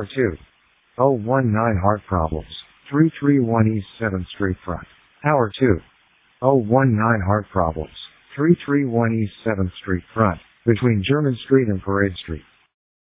Tower 2. 019 Heart problems. 331 East 7th Street front. Tower 2. 019 Heart problems. 331 East 7th Street front, between German Street and Parade Street.